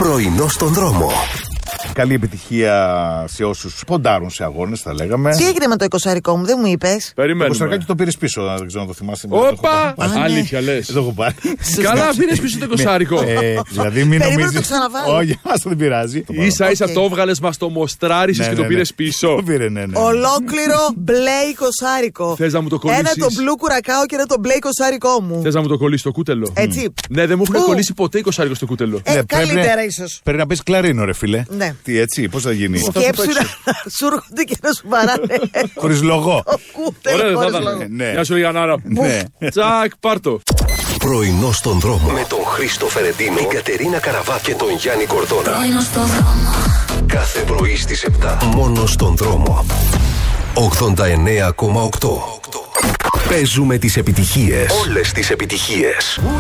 Πρωινό στον δρόμο. Καλή επιτυχία σε όσους ποντάρουν σε αγώνες, θα λέγαμε. Τι έγινε με το 20 μου, δεν μου είπες? Το 20 το πήρες πίσω, δεν ξέρω να το θυμάσαι. Όπα! Αλήθεια λες. Δεν το έχω πάρει. Καλά, πήρες πίσω το 20. Δηλαδή μην Περίμενα νομίζεις. το ξαναβάλω. Όχι, άστα δεν πειράζει. Ίσα ίσα το έβγαλες, μας το μοστράρισες και το πήρες πίσω. Το πήρε, ναι. Ολόκληρο μπλε εικοσάρικο. Θες να μου το Ένα κολλήσεις? το μπλου κουρακάο και ένα το μπλε εικοσάρικό μου. Θες να μου το κολλήσεις στο κούτελο? Έτσι. Ναι, δεν μου έχουν Πού? κολλήσει ποτέ 20 στο κούτελο. Καλύτερα ίσως. Πρέπει να πεις κλαρίνο, ρε φίλε. Ναι. Τι έτσι, πώς θα γίνει. Σκέψου να σου έρχονται και να σου παράνε. Χωρίς λογό. Το κούτελο Ωραία, δεν θα χωρίς ήταν. λόγο. Ναι. Γεια σου, Λιγανάρα. Ναι. Τσακ, πάρτο. Πρωινό στον δρόμο. Με τον Χρήστο Φερεντίνο, την Κατερίνα Καραβά και τον Γιάννη Κορδόνα. Πρωινό στον δρόμο. Κάθε πρωί στις 7. Μόνο στον δρόμο. 89,8. Παίζουμε τις επιτυχίες. Όλες τις επιτυχίες.